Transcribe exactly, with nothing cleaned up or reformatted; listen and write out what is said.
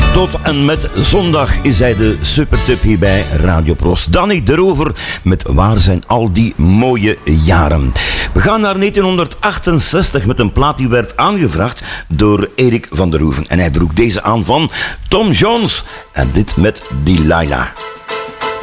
Tot en met zondag is hij de supertip hier bij Radio Pros. Danny de Rover met Waar zijn al die mooie jaren. We gaan naar negentien achtenzestig met een plaat die werd aangevraagd door Erik van der Hoeven. En hij vroeg deze aan van Tom Jones. En dit met Delilah.